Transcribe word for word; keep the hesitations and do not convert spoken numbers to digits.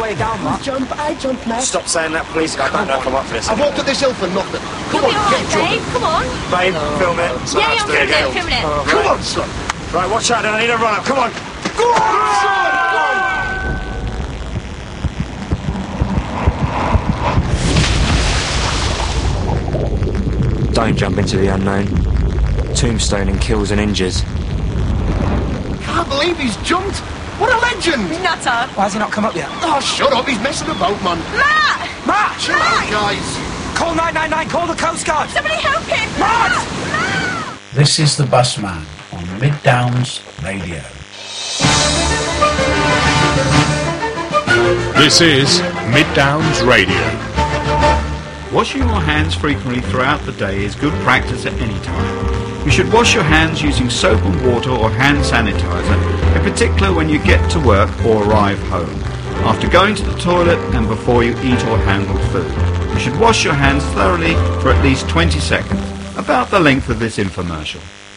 way down, Matt. Jump, I jump, Matt. Stop saying that, please. I don't know if I'm up for this. I walked up this hill for nothing. Come You'll on, be get alright, babe. jumping. Come on. Babe, film it. So Yeah, yeah, I'm filming it, filming it. Oh, Come right. on, son. Right, watch out, I need a run up. Come on. Go on, son. Don't jump into the unknown. Tombstoning kills and injures. Can't believe he's jumped. What a legend. Nutter. Why has he not come up yet? Oh, shut up. He's messing about, man. Matt! Matt! Chill out, guys. Call nine nine nine, call the Coast Guard! Somebody help him! Matt! Matt! This is the Busman on Mid Downs Radio. This is Mid Downs Radio. Washing your hands frequently throughout the day is good practice at any time. You should wash your hands using soap and water or hand sanitizer, in particular when you get to work or arrive home, after going to the toilet and before you eat or handle food. You should wash your hands thoroughly for at least twenty seconds, about the length of this infomercial.